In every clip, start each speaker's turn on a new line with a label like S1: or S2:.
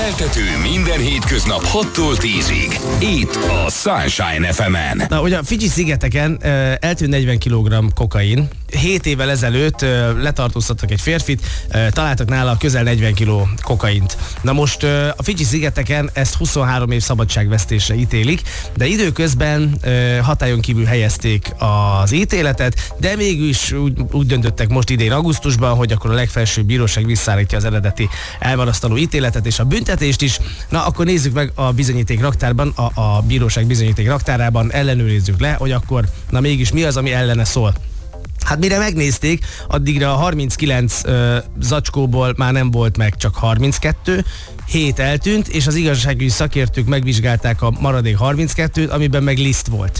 S1: Keltető minden hétköznap 6-tól 10-ig. Itt a Sunshine FM-en.
S2: Na, ugye a Fidzsi-szigeteken eltűnt 40 kg kokain. 7 évvel ezelőtt letartóztattak egy férfit, találtak nála közel 40 kg kokaint. Na most a Fidzsi-szigeteken ezt 23 év szabadságvesztésre ítélik, de időközben hatályon kívül helyezték az ítéletet, de mégis úgy döntöttek most idén augusztusban, hogy akkor a legfelsőbb bíróság visszaállítja az eredeti elmarasztaló ítéletet és a büntetést is. Na, akkor nézzük meg a bizonyíték raktárban, a bíróság bizonyíték raktárában, ellenőrizzük le, hogy akkor na mégis mi az, ami ellene szól. Hát mire megnézték, addigra a 39 zacskóból már nem volt meg csak 32, 7 eltűnt, és az igazságügyi szakértők megvizsgálták a maradék 32-t, amiben meg liszt volt.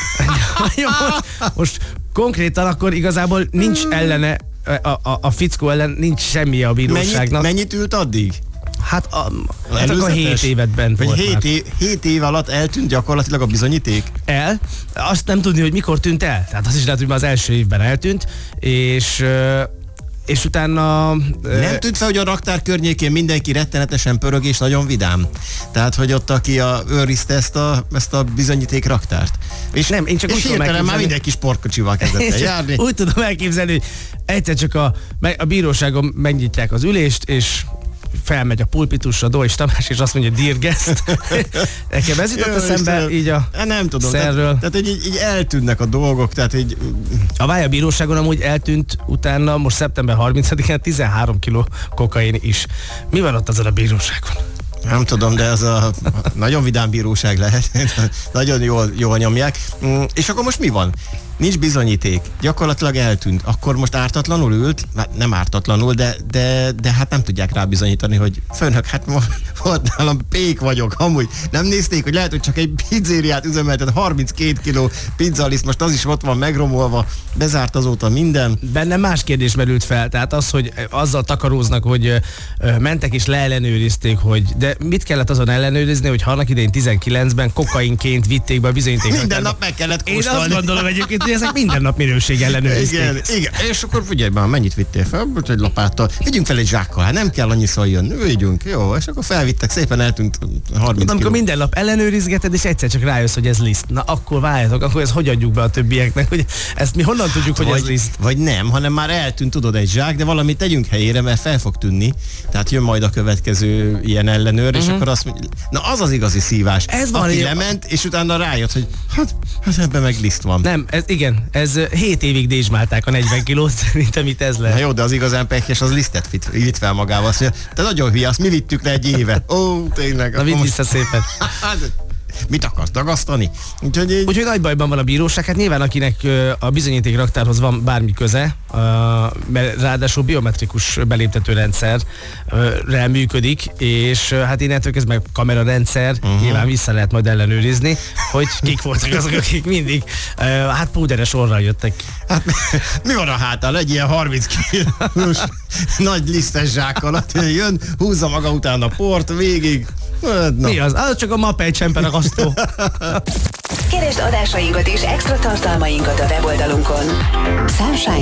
S2: most konkrétan akkor igazából nincs ellene, a fickó ellen nincs semmi a bíróságnak.
S3: Mennyit ült addig?
S2: Hát akkor 7 évet bent volt
S3: 7 év alatt eltűnt gyakorlatilag a bizonyíték?
S2: Azt nem tudni, hogy mikor tűnt el. Tehát az is lehet, hogy már az első évben eltűnt, és utána...
S3: Nem tűnt fel, hogy a raktár környékén mindenki rettenetesen pörög és nagyon vidám? Tehát, hogy ott aki őrizte ezt a bizonyíték raktárt? És
S2: nem, én csak
S3: és hirtelen már mindenki sportkocsival kezdett el járni.
S2: Úgy tudom elképzelni, hogy egyszer csak a bíróságon megnyitják az ülést, és felmegy a pulpitusra Dóis Tamás, és azt mondja, dear guest. Nekem ez jutott eszembe így a
S3: nem tudom,
S2: szerről.
S3: Tehát így eltűnnek a dolgok, tehát így...
S2: A Vája bíróságon amúgy eltűnt utána, most szeptember 30-án 13 kg kokain is. Mi van ott azon a bíróságon?
S3: Nem tudom, de ez a nagyon vidám bíróság lehet. Nagyon jól nyomják. És akkor most mi van? Nincs bizonyíték. Gyakorlatilag eltűnt. Akkor most ártatlanul ült? Nem ártatlanul, de hát nem tudják rá bizonyítani, hogy főnök, hát volt nálam pék vagyok. Amúgy nem nézték, hogy lehet, hogy csak egy pizzériát üzemeltet, 32 kg pizzaliszt, most az is ott van megromolva, bezárt azóta minden.
S2: Bennem más kérdés merült fel, tehát az, hogy azzal takaróznak, hogy mentek és leellenőrizték, de mit kellett azon ellenőrizni, hogy annak idején 19-ben kokainként vitték be a bizonyíték.
S3: Minden nap meg kellett kóstolni.
S2: Én azt gondolom egyébként, hogy ezek minden nap minőség ellenőrizték.
S3: Igen. És akkor figyelj már, mennyit vittél fel? Egy lapáttal. Vigyünk fel egy zsákkal, hát nem kell annyiszor jönni. Vigyünk, jó. És akkor felvittek, szépen eltűnt 30
S2: amikor minden nap ellenőrizgeted, és egyszer csak rájössz, hogy ez liszt. Na akkor várjatok, akkor ezt hogy adjuk be a többieknek, hogy ezt mi honnan tudjuk, hogy ez liszt?
S3: Vagy nem, hanem már eltűnt, tudod, egy zsák, de valamit tegyünk helyére, mert fel fog tűnni. Tehát jön majd a következő ilyen ellenőr, és akkor azt mondja, na az az igazi szívás.
S2: Ez van,
S3: aki lement, és utána rájött, hogy hát ebben meg liszt van.
S2: Nem, ez 7 évig dézsmálták a 40 kilót, szerintem itt ez lehet.
S3: Na jó, de az igazán pekjes, az lisztet vitt fel magával. Azt mondja, te nagyon hülye, azt mi vittük le egy éve. Ó, tényleg.
S2: Na vidd vissza szépen.
S3: Mit akarsz dagasztani?
S2: Úgyhogy nagy bajban van a bíróság, hát nyilván akinek a bizonyíték raktárhoz van bármi köze, mert ráadásul biometrikus beléptető rendszerrel működik, és hát innentől kezdve meg kamerarendszer, nyilván vissza lehet majd ellenőrizni, hogy kik voltak azok, akik mindig hát púderes orral jöttek.
S3: Hát mi van a hátán? Egy ilyen 30 kilós nagy lisztes zsák alatt jön, húzza maga után a port végig.
S2: Na. Mi az? Az csak a Mapei csemper akasztó.
S4: Keresd adásainkat és extra tartalmainkat a weboldalunkon. Sunshine